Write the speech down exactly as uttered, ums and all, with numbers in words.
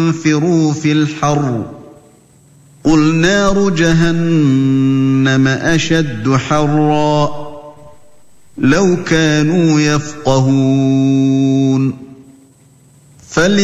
انفروا في الحر قل نار جهنم أشد حرا لو كانوا يفقهون